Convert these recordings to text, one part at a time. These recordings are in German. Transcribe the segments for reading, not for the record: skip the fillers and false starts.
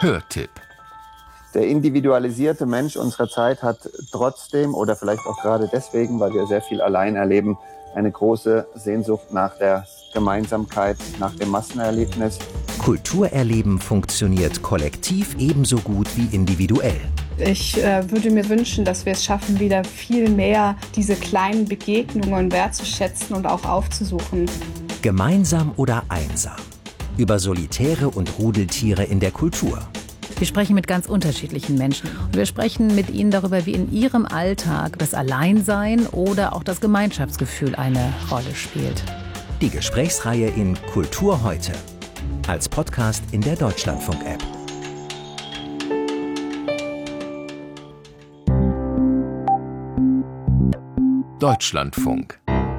Hörtipp. Der individualisierte Mensch unserer Zeit hat trotzdem oder vielleicht auch gerade deswegen, weil wir sehr viel allein erleben, eine große Sehnsucht nach der Gemeinsamkeit, nach dem Massenerlebnis. Kulturerleben funktioniert kollektiv ebenso gut wie individuell. Ich würde mir wünschen, dass wir es schaffen, wieder viel mehr diese kleinen Begegnungen wertzuschätzen und auch aufzusuchen. Gemeinsam oder einsam. Über Solitäre und Rudeltiere in der Kultur. Wir sprechen mit ganz unterschiedlichen Menschen. Und wir sprechen mit ihnen darüber, wie in ihrem Alltag das Alleinsein oder auch das Gemeinschaftsgefühl eine Rolle spielt. Die Gesprächsreihe in Kultur heute. Als Podcast in der Deutschlandfunk-App. Deutschlandfunk.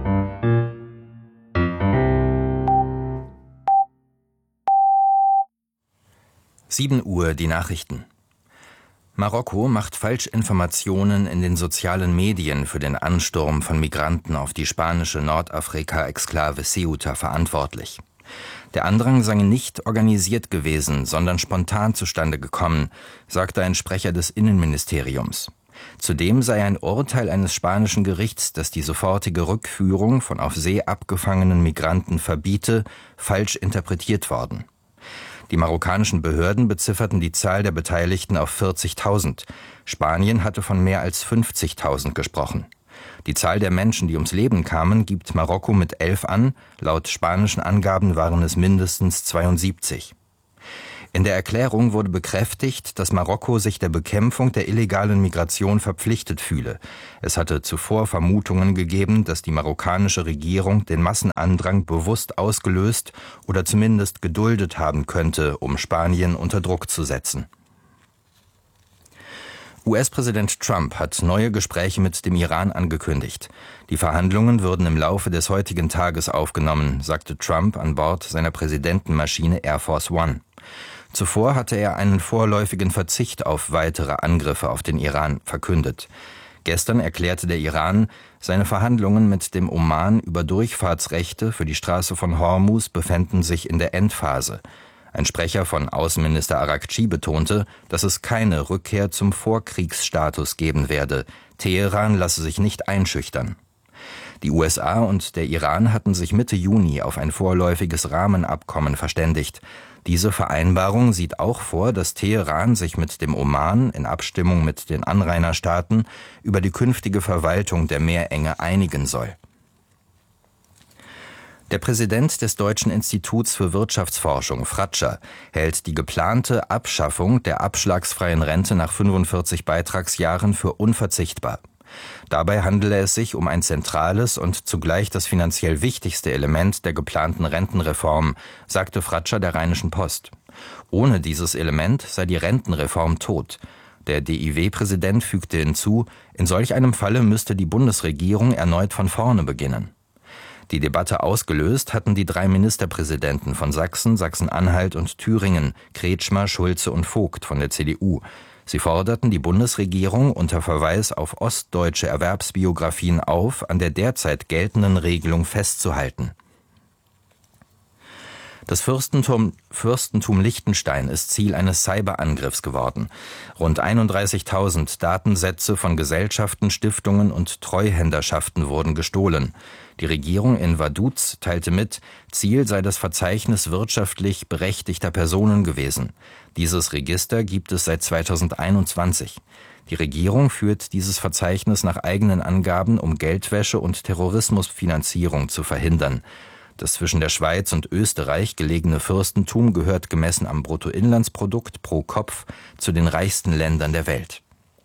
Uhr die Nachrichten. Marokko macht Falschinformationen in den sozialen Medien für den Ansturm von Migranten auf die spanische Nordafrika-Exklave Ceuta verantwortlich. Der Andrang sei nicht organisiert gewesen, sondern spontan zustande gekommen, sagte ein Sprecher des Innenministeriums. Zudem sei ein Urteil eines spanischen Gerichts, das die sofortige Rückführung von auf See abgefangenen Migranten verbiete, falsch interpretiert worden. Die marokkanischen Behörden bezifferten die Zahl der Beteiligten auf 40.000. Spanien hatte von mehr als 50.000 gesprochen. Die Zahl der Menschen, die ums Leben kamen, gibt Marokko mit 11 an. Laut spanischen Angaben waren es mindestens 72. In der Erklärung wurde bekräftigt, dass Marokko sich der Bekämpfung der illegalen Migration verpflichtet fühle. Es hatte zuvor Vermutungen gegeben, dass die marokkanische Regierung den Massenandrang bewusst ausgelöst oder zumindest geduldet haben könnte, um Spanien unter Druck zu setzen. US-Präsident Trump hat neue Gespräche mit dem Iran angekündigt. Die Verhandlungen würden im Laufe des heutigen Tages aufgenommen, sagte Trump an Bord seiner Präsidentenmaschine Air Force One. Zuvor hatte er einen vorläufigen Verzicht auf weitere Angriffe auf den Iran verkündet. Gestern erklärte der Iran, seine Verhandlungen mit dem Oman über Durchfahrtsrechte für die Straße von Hormuz befänden sich in der Endphase. Ein Sprecher von Außenminister Araghchi betonte, dass es keine Rückkehr zum Vorkriegsstatus geben werde. Teheran lasse sich nicht einschüchtern. Die USA und der Iran hatten sich Mitte Juni auf ein vorläufiges Rahmenabkommen verständigt. Diese Vereinbarung sieht auch vor, dass Teheran sich mit dem Oman in Abstimmung mit den Anrainerstaaten über die künftige Verwaltung der Meerenge einigen soll. Der Präsident des Deutschen Instituts für Wirtschaftsforschung, Fratscher, hält die geplante Abschaffung der abschlagsfreien Rente nach 45 Beitragsjahren für unverzichtbar. Dabei handele es sich um ein zentrales und zugleich das finanziell wichtigste Element der geplanten Rentenreform, sagte Fratscher der Rheinischen Post. Ohne dieses Element sei die Rentenreform tot. Der DIW-Präsident fügte hinzu, in solch einem Falle müsste die Bundesregierung erneut von vorne beginnen. Die Debatte ausgelöst hatten die 3 Ministerpräsidenten von Sachsen, Sachsen-Anhalt und Thüringen, Kretschmer, Schulze und Vogt von der CDU. Sie forderten die Bundesregierung unter Verweis auf ostdeutsche Erwerbsbiografien auf, an der derzeit geltenden Regelung festzuhalten. Das Fürstentum Liechtenstein ist Ziel eines Cyberangriffs geworden. Rund 31.000 Datensätze von Gesellschaften, Stiftungen und Treuhänderschaften wurden gestohlen. Die Regierung in Vaduz teilte mit, Ziel sei das Verzeichnis wirtschaftlich berechtigter Personen gewesen. Dieses Register gibt es seit 2021. Die Regierung führt dieses Verzeichnis nach eigenen Angaben, um Geldwäsche und Terrorismusfinanzierung zu verhindern. Das zwischen der Schweiz und Österreich gelegene Fürstentum gehört gemessen am Bruttoinlandsprodukt pro Kopf zu den reichsten Ländern der Welt.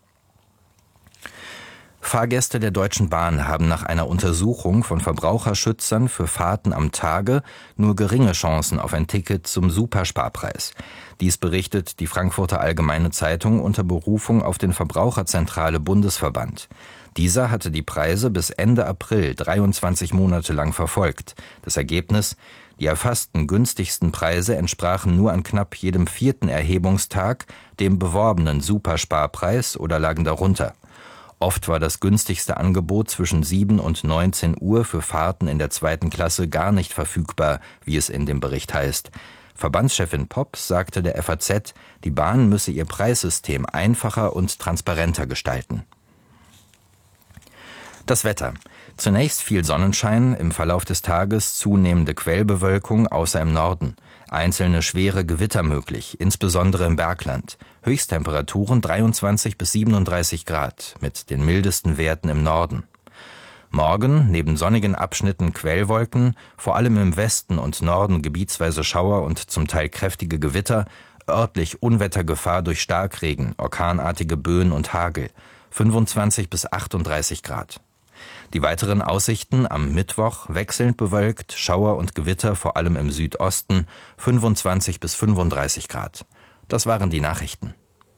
Fahrgäste der Deutschen Bahn haben nach einer Untersuchung von Verbraucherschützern für Fahrten am Tage nur geringe Chancen auf ein Ticket zum Supersparpreis. Dies berichtet die Frankfurter Allgemeine Zeitung unter Berufung auf den Verbraucherzentrale Bundesverband. Dieser hatte die Preise bis Ende April 23 Monate lang verfolgt. Das Ergebnis: Die erfassten günstigsten Preise entsprachen nur an knapp jedem 4. Erhebungstag dem beworbenen Supersparpreis oder lagen darunter. Oft war das günstigste Angebot zwischen 7 und 19 Uhr für Fahrten in der 2. Klasse gar nicht verfügbar, wie es in dem Bericht heißt. Verbandschefin Popp sagte der FAZ, die Bahn müsse ihr Preissystem einfacher und transparenter gestalten. Das Wetter. Zunächst viel Sonnenschein, im Verlauf des Tages zunehmende Quellbewölkung, außer im Norden. Einzelne schwere Gewitter möglich, insbesondere im Bergland. Höchsttemperaturen 23 bis 37 Grad, mit den mildesten Werten im Norden. Morgen neben sonnigen Abschnitten Quellwolken, vor allem im Westen und Norden gebietsweise Schauer und zum Teil kräftige Gewitter, örtlich Unwettergefahr durch Starkregen, orkanartige Böen und Hagel, 25 bis 38 Grad. Die weiteren Aussichten am Mittwoch wechselnd bewölkt, Schauer und Gewitter vor allem im Südosten, 25 bis 35 Grad. Das waren die Nachrichten.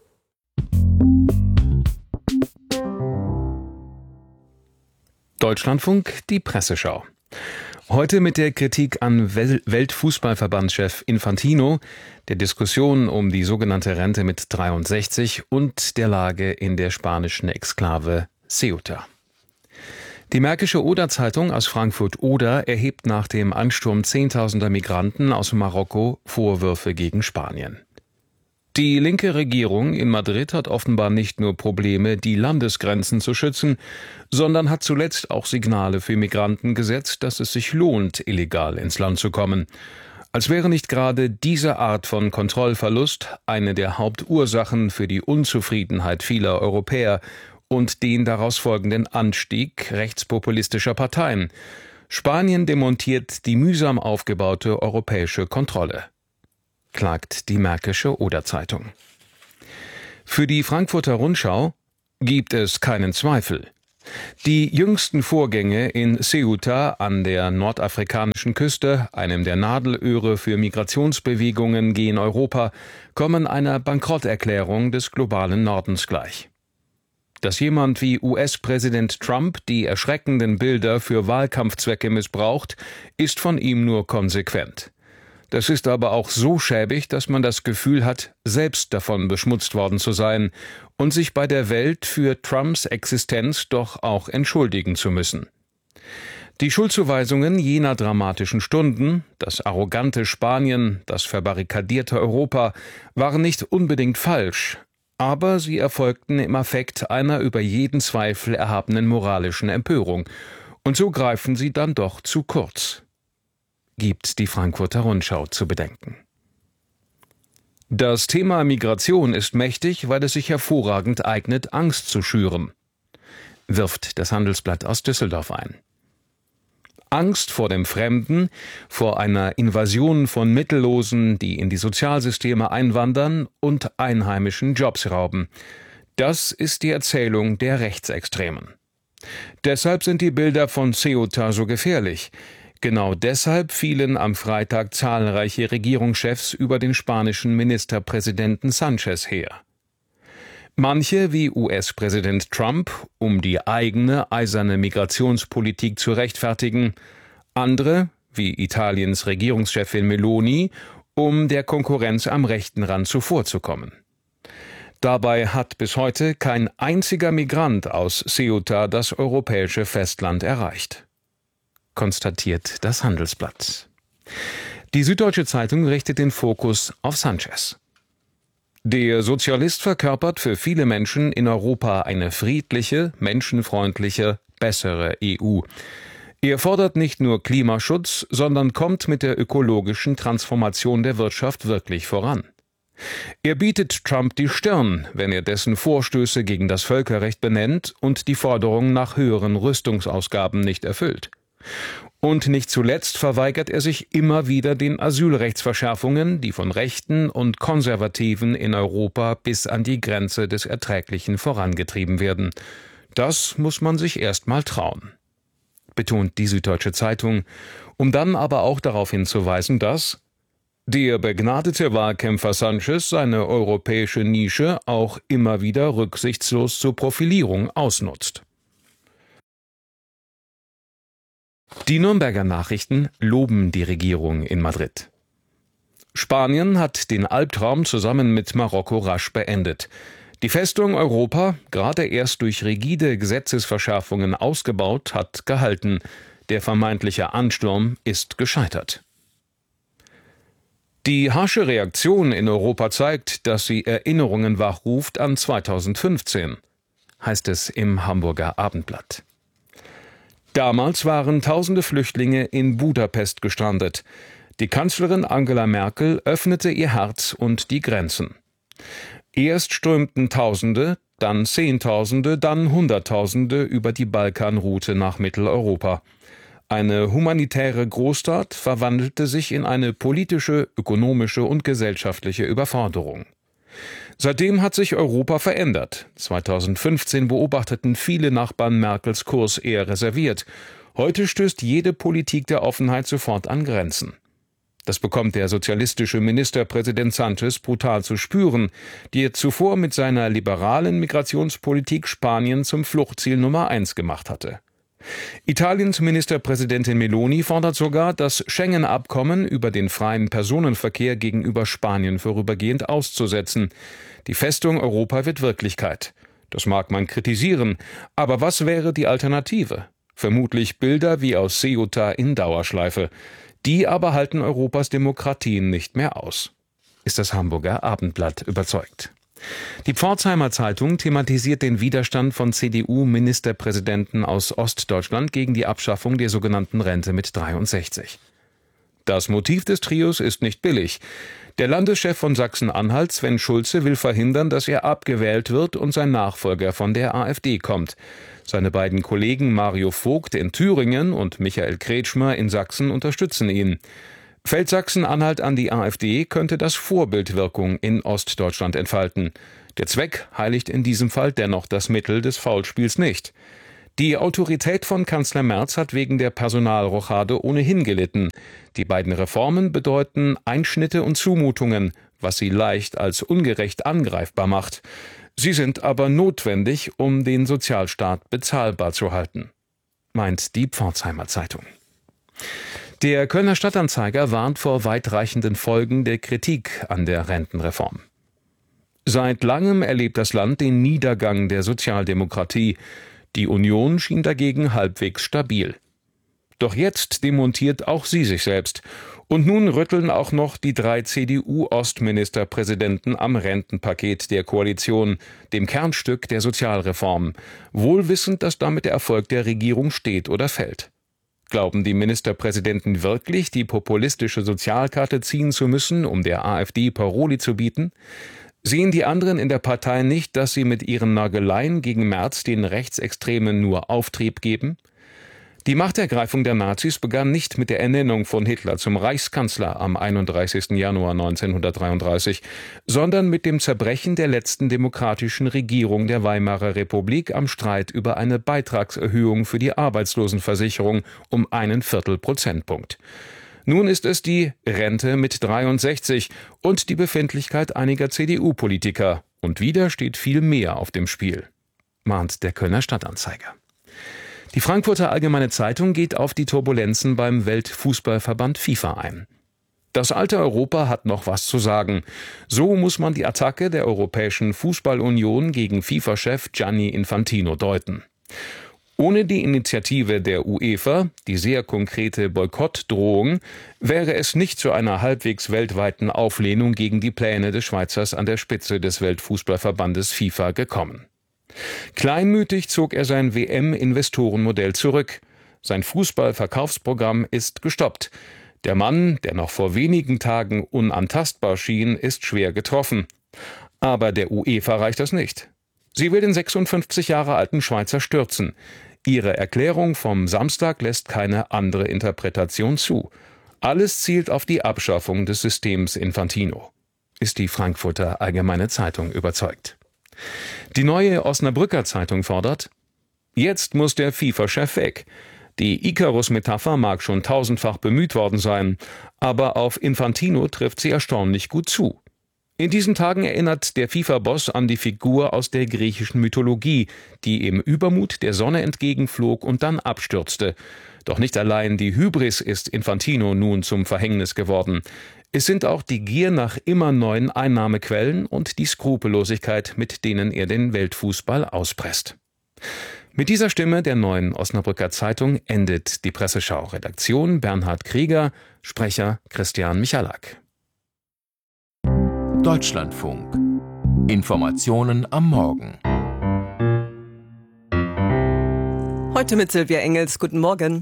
Deutschlandfunk, die Presseschau. Heute mit der Kritik an Weltfußballverbandschef Infantino, der Diskussion um die sogenannte Rente mit 63 und der Lage in der spanischen Exklave Ceuta. Die Märkische Oder-Zeitung aus Frankfurt-Oder erhebt nach dem Ansturm Zehntausender Migranten aus Marokko Vorwürfe gegen Spanien. Die linke Regierung in Madrid hat offenbar nicht nur Probleme, die Landesgrenzen zu schützen, sondern hat zuletzt auch Signale für Migranten gesetzt, dass es sich lohnt, illegal ins Land zu kommen. Als wäre nicht gerade diese Art von Kontrollverlust eine der Hauptursachen für die Unzufriedenheit vieler Europäer und den daraus folgenden Anstieg rechtspopulistischer Parteien. Spanien demontiert die mühsam aufgebaute europäische Kontrolle, klagt die Märkische Oder-Zeitung. Für die Frankfurter Rundschau gibt es keinen Zweifel. Die jüngsten Vorgänge in Ceuta an der nordafrikanischen Küste, einem der Nadelöhre für Migrationsbewegungen gen Europa, kommen einer Bankrotterklärung des globalen Nordens gleich. Dass jemand wie US-Präsident Trump die erschreckenden Bilder für Wahlkampfzwecke missbraucht, ist von ihm nur konsequent. Das ist aber auch so schäbig, dass man das Gefühl hat, selbst davon beschmutzt worden zu sein und sich bei der Welt für Trumps Existenz doch auch entschuldigen zu müssen. Die Schuldzuweisungen jener dramatischen Stunden, das arrogante Spanien, das verbarrikadierte Europa, waren nicht unbedingt falsch, aber sie erfolgten im Affekt einer über jeden Zweifel erhabenen moralischen Empörung, und so greifen sie dann doch zu kurz, gibt die Frankfurter Rundschau zu bedenken. Das Thema Migration ist mächtig, weil es sich hervorragend eignet, Angst zu schüren, wirft das Handelsblatt aus Düsseldorf ein. Angst vor dem Fremden, vor einer Invasion von Mittellosen, die in die Sozialsysteme einwandern und einheimischen Jobs rauben. Das ist die Erzählung der Rechtsextremen. Deshalb sind die Bilder von Ceuta so gefährlich. Genau deshalb fielen am Freitag zahlreiche Regierungschefs über den spanischen Ministerpräsidenten Sánchez her. Manche, wie US-Präsident Trump, um die eigene eiserne Migrationspolitik zu rechtfertigen, andere, wie Italiens Regierungschefin Meloni, um der Konkurrenz am rechten Rand zuvorzukommen. Dabei hat bis heute kein einziger Migrant aus Ceuta das europäische Festland erreicht, konstatiert das Handelsblatt. Die Süddeutsche Zeitung richtet den Fokus auf Sánchez. Der Sozialist verkörpert für viele Menschen in Europa eine friedliche, menschenfreundliche, bessere EU. Er fordert nicht nur Klimaschutz, sondern kommt mit der ökologischen Transformation der Wirtschaft wirklich voran. Er bietet Trump die Stirn, wenn er dessen Vorstöße gegen das Völkerrecht benennt und die Forderung nach höheren Rüstungsausgaben nicht erfüllt. Und nicht zuletzt verweigert er sich immer wieder den Asylrechtsverschärfungen, die von Rechten und Konservativen in Europa bis an die Grenze des Erträglichen vorangetrieben werden. Das muss man sich erst mal trauen, betont die Süddeutsche Zeitung, um dann aber auch darauf hinzuweisen, dass der begnadete Wahlkämpfer Sánchez seine europäische Nische auch immer wieder rücksichtslos zur Profilierung ausnutzt. Die Nürnberger Nachrichten loben die Regierung in Madrid. Spanien hat den Albtraum zusammen mit Marokko rasch beendet. Die Festung Europa, gerade erst durch rigide Gesetzesverschärfungen ausgebaut, hat gehalten. Der vermeintliche Ansturm ist gescheitert. Die harsche Reaktion in Europa zeigt, dass sie Erinnerungen wachruft an 2015, heißt es im Hamburger Abendblatt. Damals waren tausende Flüchtlinge in Budapest gestrandet. Die Kanzlerin Angela Merkel öffnete ihr Herz und die Grenzen. Erst strömten Tausende, dann Zehntausende, dann Hunderttausende über die Balkanroute nach Mitteleuropa. Eine humanitäre Großtat verwandelte sich in eine politische, ökonomische und gesellschaftliche Überforderung. Seitdem hat sich Europa verändert. 2015 beobachteten viele Nachbarn Merkels Kurs eher reserviert. Heute stößt jede Politik der Offenheit sofort an Grenzen. Das bekommt der sozialistische Ministerpräsident Sánchez brutal zu spüren, der zuvor mit seiner liberalen Migrationspolitik Spanien zum Fluchtziel Nummer 1 gemacht hatte. Italiens Ministerpräsidentin Meloni fordert sogar, das Schengen-Abkommen über den freien Personenverkehr gegenüber Spanien vorübergehend auszusetzen. Die Festung Europa wird Wirklichkeit. Das mag man kritisieren, aber was wäre die Alternative? Vermutlich Bilder wie aus Ceuta in Dauerschleife. Die aber halten Europas Demokratien nicht mehr aus. Ist das Hamburger Abendblatt überzeugt. Die Pforzheimer Zeitung thematisiert den Widerstand von CDU-Ministerpräsidenten aus Ostdeutschland gegen die Abschaffung der sogenannten Rente mit 63. Das Motiv des Trios ist nicht billig. Der Landeschef von Sachsen-Anhalt, Sven Schulze, will verhindern, dass er abgewählt wird und sein Nachfolger von der AfD kommt. Seine beiden Kollegen Mario Vogt in Thüringen und Michael Kretschmer in Sachsen unterstützen ihn. Fällt Sachsen-Anhalt an die AfD, könnte das Vorbildwirkung in Ostdeutschland entfalten. Der Zweck heiligt in diesem Fall dennoch das Mittel des Foulspiels nicht. Die Autorität von Kanzler Merz hat wegen der Personalrochade ohnehin gelitten. Die beiden Reformen bedeuten Einschnitte und Zumutungen, was sie leicht als ungerecht angreifbar macht. Sie sind aber notwendig, um den Sozialstaat bezahlbar zu halten, meint die Pforzheimer Zeitung. Der Kölner Stadtanzeiger warnt vor weitreichenden Folgen der Kritik an der Rentenreform. Seit langem erlebt das Land den Niedergang der Sozialdemokratie. Die Union schien dagegen halbwegs stabil. Doch jetzt demontiert auch sie sich selbst. Und nun rütteln auch noch die 3 CDU-Ostministerpräsidenten am Rentenpaket der Koalition, dem Kernstück der Sozialreform, wohl wissend, dass damit der Erfolg der Regierung steht oder fällt. Glauben die Ministerpräsidenten wirklich, die populistische Sozialkarte ziehen zu müssen, um der AfD Paroli zu bieten? Sehen die anderen in der Partei nicht, dass sie mit ihren Nörgeleien gegen Merz den Rechtsextremen nur Auftrieb geben? Die Machtergreifung der Nazis begann nicht mit der Ernennung von Hitler zum Reichskanzler am 31. Januar 1933, sondern mit dem Zerbrechen der letzten demokratischen Regierung der Weimarer Republik am Streit über eine Beitragserhöhung für die Arbeitslosenversicherung um 1/4 Prozentpunkt. Nun ist es die Rente mit 63 und die Befindlichkeit einiger CDU-Politiker. Und wieder steht viel mehr auf dem Spiel, mahnt der Kölner Stadtanzeiger. Die Frankfurter Allgemeine Zeitung geht auf die Turbulenzen beim Weltfußballverband FIFA ein. Das alte Europa hat noch was zu sagen. So muss man die Attacke der Europäischen Fußballunion gegen FIFA-Chef Gianni Infantino deuten. Ohne die Initiative der UEFA, die sehr konkrete Boykottdrohung, wäre es nicht zu einer halbwegs weltweiten Auflehnung gegen die Pläne des Schweizers an der Spitze des Weltfußballverbandes FIFA gekommen. Kleinmütig zog er sein WM-Investorenmodell zurück. Sein Fußballverkaufsprogramm ist gestoppt. Der Mann, der noch vor wenigen Tagen unantastbar schien, ist schwer getroffen. Aber der UEFA reicht das nicht. Sie will den 56 Jahre alten Schweizer stürzen. Ihre Erklärung vom Samstag lässt keine andere Interpretation zu. Alles zielt auf die Abschaffung des Systems Infantino, ist die Frankfurter Allgemeine Zeitung überzeugt. Die Neue Osnabrücker Zeitung fordert: Jetzt muss der FIFA-Chef weg. Die Icarus-Metapher mag schon tausendfach bemüht worden sein, aber auf Infantino trifft sie erstaunlich gut zu. In diesen Tagen erinnert der FIFA-Boss an die Figur aus der griechischen Mythologie, die im Übermut der Sonne entgegenflog und dann abstürzte. Doch nicht allein die Hybris ist Infantino nun zum Verhängnis geworden. Es sind auch die Gier nach immer neuen Einnahmequellen und die Skrupellosigkeit, mit denen er den Weltfußball auspresst. Mit dieser Stimme der Neuen Osnabrücker Zeitung endet die Presseschau. Redaktion Bernhard Krieger, Sprecher Christian Michalak. Deutschlandfunk. Informationen am Morgen. Heute mit Silvia Engels. Guten Morgen.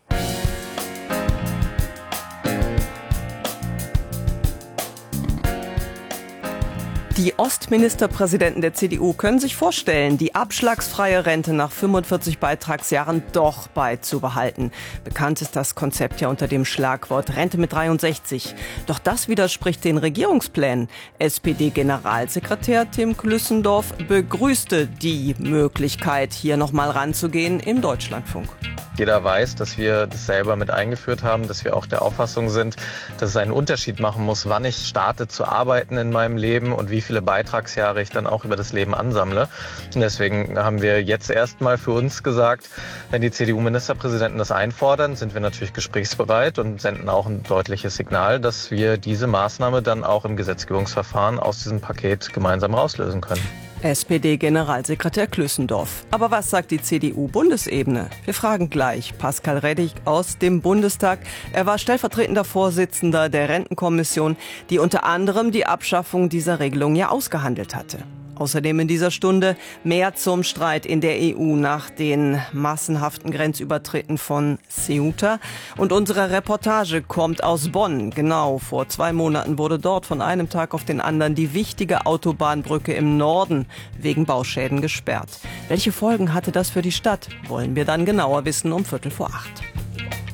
Die Ostministerpräsidenten der CDU können sich vorstellen, die abschlagsfreie Rente nach 45 Beitragsjahren doch beizubehalten. Bekannt ist das Konzept ja unter dem Schlagwort Rente mit 63. Doch das widerspricht den Regierungsplänen. SPD-Generalsekretär Tim Klüssendorf begrüßte die Möglichkeit, hier nochmal ranzugehen im Deutschlandfunk. Jeder weiß, dass wir das selber mit eingeführt haben, dass wir auch der Auffassung sind, dass es einen Unterschied machen muss, wann ich starte zu arbeiten in meinem Leben und wie viele Beitragsjahre ich dann auch über das Leben ansammle. Und deswegen haben wir jetzt erstmal für uns gesagt, wenn die CDU-Ministerpräsidenten das einfordern, sind wir natürlich gesprächsbereit und senden auch ein deutliches Signal, dass wir diese Maßnahme dann auch im Gesetzgebungsverfahren aus diesem Paket gemeinsam rauslösen können. SPD-Generalsekretär Klüssendorf. Aber was sagt die CDU-Bundesebene? Wir fragen gleich Pascal Reddig aus dem Bundestag. Er war stellvertretender Vorsitzender der Rentenkommission, die unter anderem die Abschaffung dieser Regelung ja ausgehandelt hatte. Außerdem in dieser Stunde mehr zum Streit in der EU nach den massenhaften Grenzübertritten von Ceuta. Und unsere Reportage kommt aus Bonn. Genau, vor 2 Monaten wurde dort von einem Tag auf den anderen die wichtige Autobahnbrücke im Norden wegen Bauschäden gesperrt. Welche Folgen hatte das für die Stadt? Wollen wir dann genauer wissen um 7:45.